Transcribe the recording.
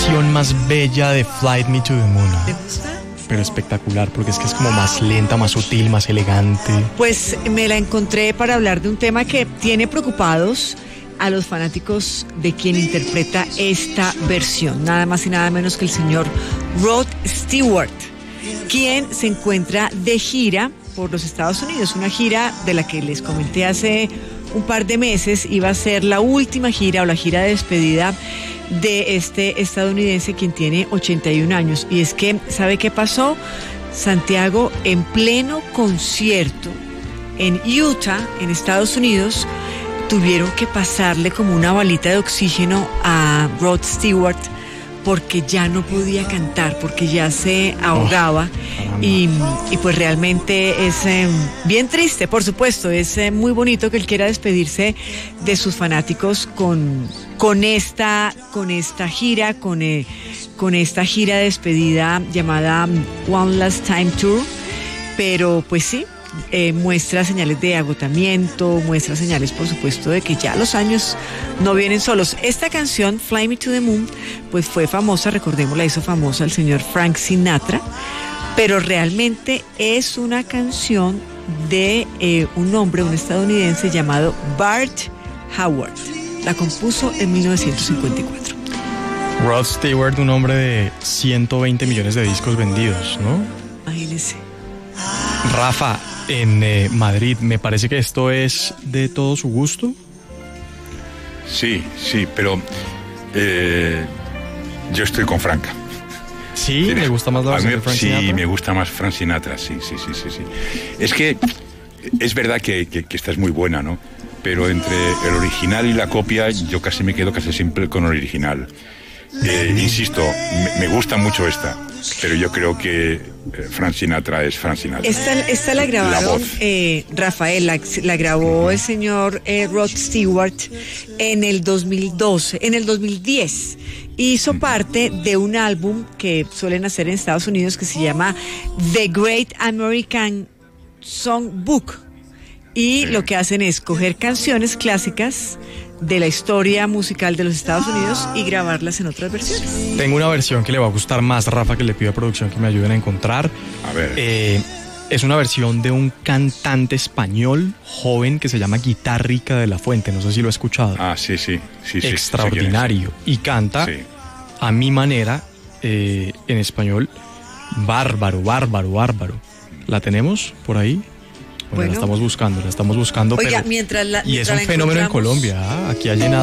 versión más bella de Fly Me to the Moon. ¿Te gusta? Pero espectacular, porque es que es como más lenta, más sutil, más elegante. Pues me la encontré para hablar de un tema que tiene preocupados a los fanáticos de quien interpreta esta versión, nada más y nada menos que el señor Rod Stewart, quien se encuentra de gira por los Estados Unidos, una gira de la que les comenté hace un par de meses, iba a ser la última gira o la gira de despedida de este estadounidense, quien tiene 81 años. Y es que, ¿sabe qué pasó? Santiago, en pleno concierto en Utah, en Estados Unidos, tuvieron que pasarle como una balita de oxígeno a Rod Stewart porque ya no podía cantar, porque ya se ahogaba. Y pues realmente es bien triste, por supuesto. Es muy bonito que él quiera despedirse de sus fanáticos con esta gira, con esta gira de despedida llamada One Last Time Tour. Pero pues sí, muestra señales de agotamiento, muestra señales, por supuesto, de que ya los años no vienen solos. Esta canción, Fly Me to the Moon, pues fue famosa, recordemos, la hizo famosa el señor Frank Sinatra, pero realmente es una canción de un hombre, un estadounidense llamado Bart Howard. La compuso en 1954. Rod Stewart, un hombre de 120 millones de discos vendidos, ¿no? Imagínese. Rafa, en Madrid, me parece que esto es de todo su gusto. Sí, pero yo estoy con Franca. Sí, me gusta más la versión de Frank Sinatra. Sí, me gusta más Frank Sinatra, sí. Es que es verdad que esta es muy buena, ¿no? Pero entre el original y la copia, yo casi me quedo casi siempre con el original. Insisto, me gusta mucho esta, pero yo creo que Frank Sinatra es Frank Sinatra. Esta la grabaron, Rafael, la grabó el señor Rod Stewart en el 2012, en el 2010. Hizo parte de un álbum que suelen hacer en Estados Unidos que se llama The Great American Songbook. Y lo que hacen es coger canciones clásicas de la historia musical de los Estados Unidos y grabarlas en otras versiones. Tengo una versión que le va a gustar más, Rafa, que le pido a producción que me ayuden a encontrar. A ver. Es una versión de un cantante español joven que se llama Guitarrica de la Fuente. No sé si lo he escuchado. Ah, sí. Extraordinario. Y canta a mi manera, en español, bárbaro. ¿La tenemos por ahí? Bueno, la estamos buscando. Oiga, pero, mientras y es un fenómeno en Colombia. Aquí ha llenado